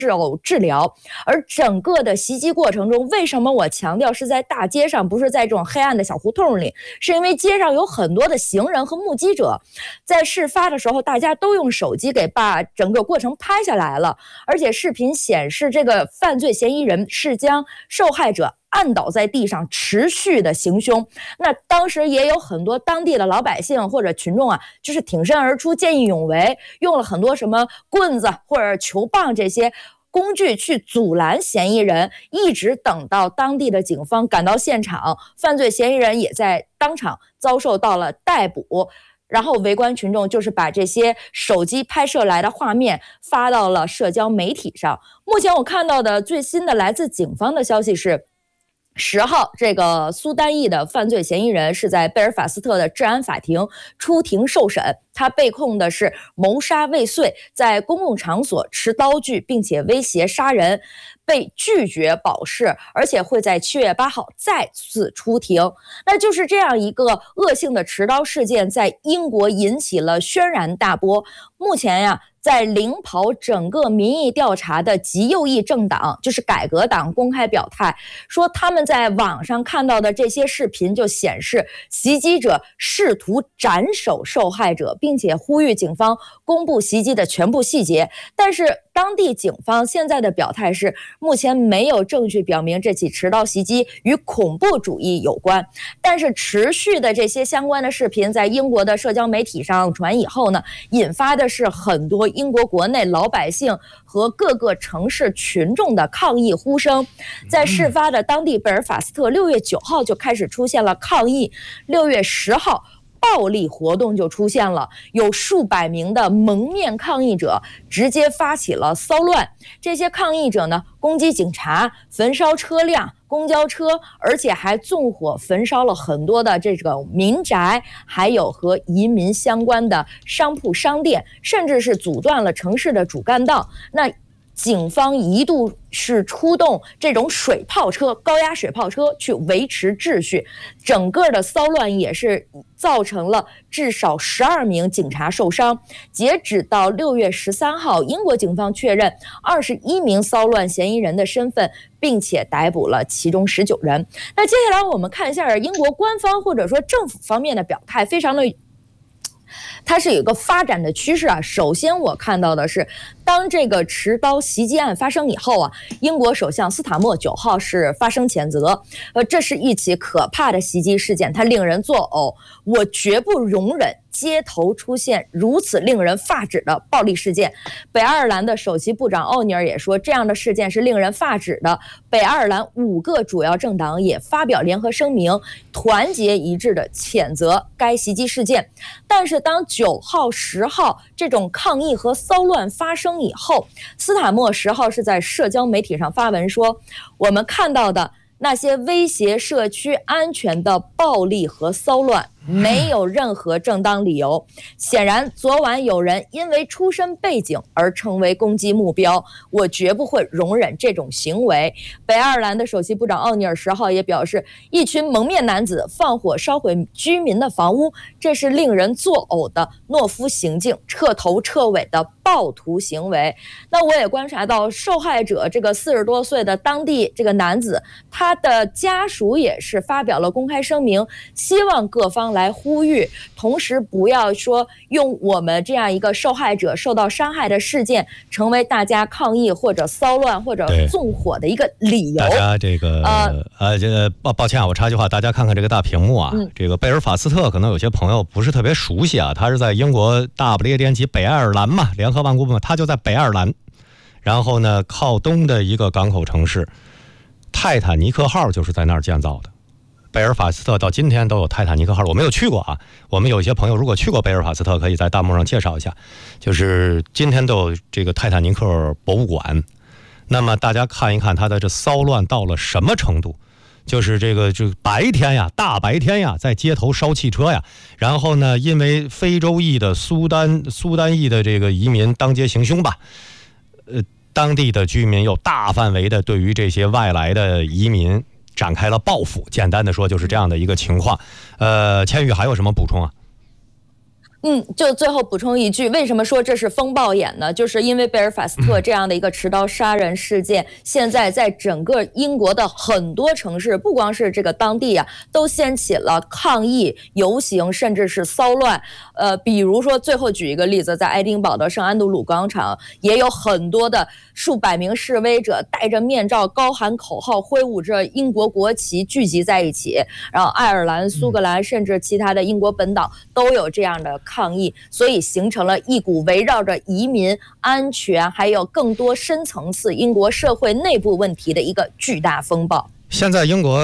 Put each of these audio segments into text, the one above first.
治疗。而整个的袭击过程中，为什么我强调是在大街上，不是在这种黑暗的小胡同里？是因为街上有很多的行人和目击者，在事发的时候，大家都用手机给把整个过程拍下来了，而且视频显示，这个犯罪嫌疑人是将受害者按倒在地上，持续的行凶。那当时也有很多当地的老百姓或者群众啊，就是挺身而出，见义勇为，用了很多什么棍子或者球棒这些工具去阻拦嫌疑人，一直等到当地的警方赶到现场，犯罪嫌疑人也在当场遭受到了逮捕。然后围观群众就是把这些手机拍摄来的画面发到了社交媒体上。目前我看到的最新的来自警方的消息是，10号，这个苏丹裔的犯罪嫌疑人是在贝尔法斯特的治安法庭出庭受审，他被控的是谋杀未遂，在公共场所持刀具并且威胁杀人，被拒绝保释，而且会在7月8号再次出庭。那就是这样一个恶性的持刀事件，在英国引起了轩然大波。目前呀，在领跑整个民意调查的极右翼政党，就是改革党，公开表态说，他们在网上看到的这些视频就显示袭击者试图斩首受害者，并且呼吁警方公布袭击的全部细节。但是当地警方现在的表态是，目前没有证据表明这起持刀袭击与恐怖主义有关。但是持续的这些相关的视频在英国的社交媒体上传以后呢，引发的是很多英国国内老百姓和各个城市群众的抗议呼声。在事发的当地贝尔法斯特，6月9号就开始出现了抗议，6月10号暴力活动就出现了，有数百名的蒙面抗议者直接发起了骚乱。这些抗议者呢，攻击警察，焚烧车辆、公交车，而且还纵火焚烧了很多的这种民宅，还有和移民相关的商铺、商店，甚至是阻断了城市的主干道。那警方一度是出动这种水炮车、高压水炮车去维持秩序，整个的骚乱也是造成了至少12名警察受伤。截止到6月13号，英国警方确认21名骚乱嫌疑人的身份，并且逮捕了其中19人。那接下来我们看一下英国官方或者说政府方面的表态，非常的它是有一个发展的趋势啊。首先我看到的是，当这个持刀袭击案发生以后啊，英国首相斯塔默9号是发声谴责，这是一起可怕的袭击事件，它令人作呕，我绝不容忍街头出现如此令人发指的暴力事件。北爱尔兰的首席部长奥尼尔也说，这样的事件是令人发指的。北爱尔兰5个主要政党也发表联合声明，团结一致的谴责该袭击事件。但是当9号、10号这种抗议和骚乱发生以后，斯塔默10号是在社交媒体上发文说，我们看到的那些威胁社区安全的暴力和骚乱没有任何正当理由。显然昨晚有人因为出身背景而成为攻击目标，我绝不会容忍这种行为。北爱尔兰的首席部长奥尼尔10号也表示，一群蒙面男子放火烧毁居民的房屋，这是令人作呕的懦夫行径，彻头彻尾的暴徒行为。那我也观察到，受害者这个40多岁的当地这个男子，他的家属也是发表了公开声明，希望各方来呼吁，同时不要说用我们这样一个受害者受到伤害的事件成为大家抗议或者骚乱或者纵火的一个理由。 大家这个抱歉啊，我插句话，大家看看这个大屏幕啊，这个贝尔法斯特可能有些朋友不是特别熟悉啊，它是在英国大不列颠及北爱尔兰嘛，联合万国部门，它就在北爱尔兰。然后呢，靠东的一个港口城市泰坦尼克号就是在那儿建造的。贝尔法斯特到今天都有泰坦尼克号，我没有去过啊。我们有一些朋友如果去过贝尔法斯特，可以在弹幕上介绍一下。就是今天都有这个泰坦尼克博物馆。那么大家看一看它的这骚乱到了什么程度？就是这个白天呀，大白天呀，在街头烧汽车呀。然后呢，因为非洲裔的苏丹裔的这个移民当街行凶吧，当地的居民又大范围的对于这些外来的移民展开了报复，简单的说就是这样的一个情况。千羽还有什么补充啊？ 就最后补充一句，为什么说这是风暴眼呢？就是因为贝尔法斯特这样的一个持刀杀人事件，现在在整个英国的很多城市，不光是这个当地啊，都掀起了抗议、游行，甚至是骚乱。比如说，最后举一个例子，在爱丁堡的圣安德鲁广场，也有很多的数百名示威者戴着面罩，高喊口号，挥舞着英国国旗聚集在一起。然后，爱尔兰、苏格兰，甚至其他的英国本岛都有这样的抗议，所以形成了一股围绕着移民安全还有更多深层次英国社会内部问题的一个巨大风暴。 现在英国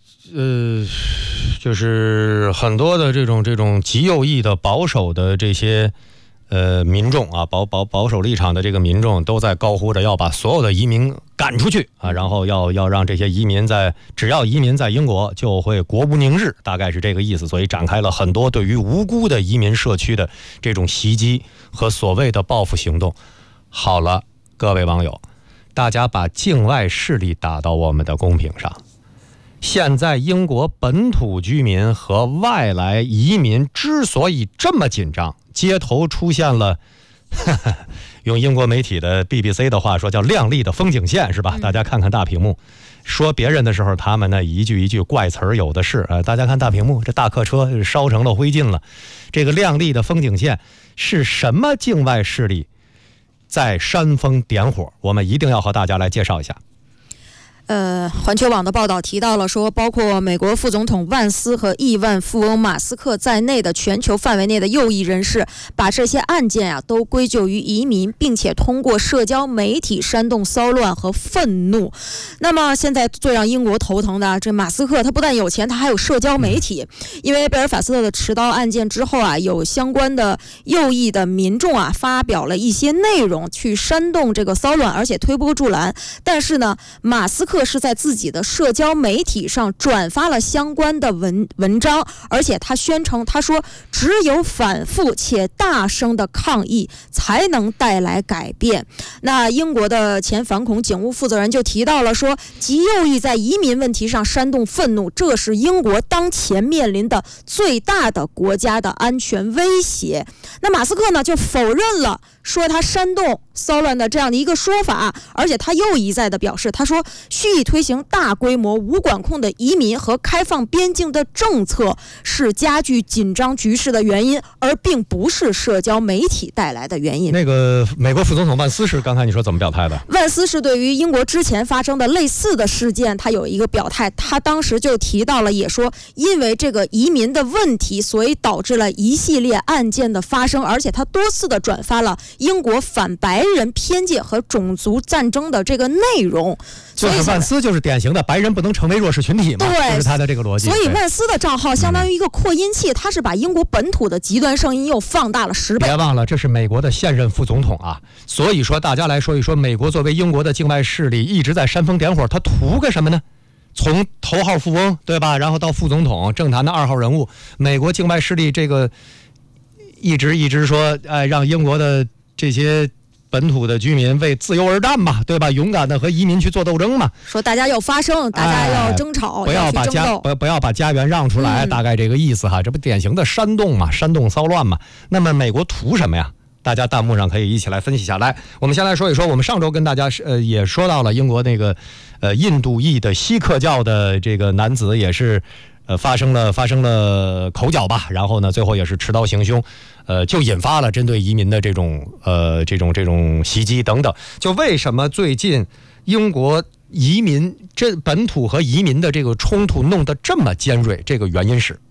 就是很多的这种极右翼的保守的这些民众啊，保守立场的这个民众都在高呼着要把所有的移民赶出去啊，然后要让这些移民只要移民在英国就会国无宁日，大概是这个意思。所以展开了很多对于无辜的移民社区的这种袭击和所谓的报复行动。好了，各位网友，大家把境外势力打到我们的公屏上。现在英国本土居民和外来移民之所以这么紧张，街头出现了用英国媒体的 BBC 的话说叫亮丽的风景线，是吧？大家看看大屏幕，说别人的时候他们呢一句一句怪词儿有的是。大家看大屏幕，这大客车烧成了灰烬了。这个亮丽的风景线是什么境外势力在煽风点火？我们一定要和大家来介绍一下。 环球网的报道提到了说，包括美国副总统万斯和亿万富翁马斯克在内的全球范围内的右翼人士，把这些案件啊都归咎于移民，并且通过社交媒体煽动骚乱和愤怒。那么现在最让英国头疼的，这马斯克他不但有钱，他还有社交媒体。因为贝尔法斯特的持刀案件之后啊，有相关的右翼的民众啊发表了一些内容去煽动这个骚乱，而且推波助澜。但是呢，马斯克是在自己的社交媒体上转发了相关的文章，而且他宣称，他说只有反复且大声的抗议才能带来改变。那英国的前反恐警务负责人就提到了说，极右翼在移民问题上煽动愤怒，这是英国当前面临的最大的国家的安全威胁。那马斯克呢就否认了说他煽动骚乱的这样的一个说法，而且他又一再的表示，他说蓄意推行大规模无管控的移民和开放边境的政策是加剧紧张局势的原因，而并不是社交媒体带来的原因。 那个美国副总统万斯是刚才你说怎么表态的？ 万斯是对于英国之前发生的类似的事件，他有一个表态，他当时就提到了，也说因为这个移民的问题，所以导致了一系列案件的发生，而且他多次的转发了英国反白人偏见和种族战争的这个内容。 就是万斯就是典型的白人不能成为弱势群体嘛， 对， 就是他的这个逻辑。 所以万斯的账号相当于一个扩音器，他是把英国本土的极端声音又放大了10倍。 别忘了，这是美国的现任副总统啊。所以说，大家来说一说，美国作为英国的境外势力，一直在煽风点火，他图个什么呢？从头号富翁对吧，然后到副总统，政坛的2号人物，美国境外势力这个一直说，让英国的这些本土的居民为自由而战嘛，对吧？勇敢的和移民去做斗争嘛。 说大家要发声，大家要争吵， 不要把家园让出来，大概这个意思哈。这不典型的煽动嘛，煽动骚乱嘛。那么美国图什么呀？大家弹幕上可以一起来分析下来。我们先来说一说，我们上周跟大家也说到了英国那个印度裔的锡克教的这个男子也是发生了口角吧，然后呢最后也是持刀行凶，就引发了针对移民的这种袭击等等。就为什么最近英国移民这本土和移民的这个冲突弄得这么尖锐，这个原因是？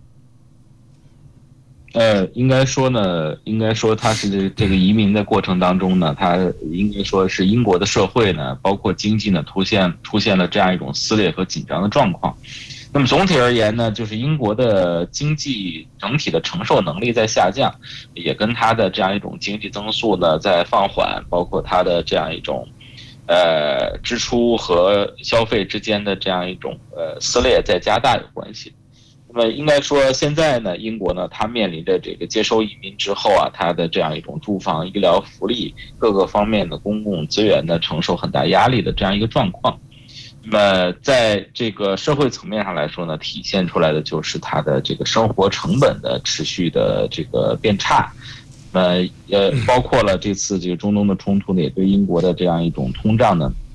应该说它是这个移民的过程当中呢，它应该说是英国的社会呢，包括经济呢，出现了这样一种撕裂和紧张的状况。那么总体而言呢，就是英国的经济整体的承受能力在下降，也跟它的这样一种经济增速呢在放缓，包括它的这样一种支出和消费之间的这样一种撕裂在加大有关系。那么应该说现在呢，英国呢它面临着这个接收移民之后啊，它的这样一种住房、医疗福利各个方面的公共资源呢承受很大压力的这样一个状况。 那么在这个社会层面上来说呢，体现出来的就是它的这个生活成本的持续的这个变差。包括了这次这个中东的冲突呢，也对英国的这样一种通胀呢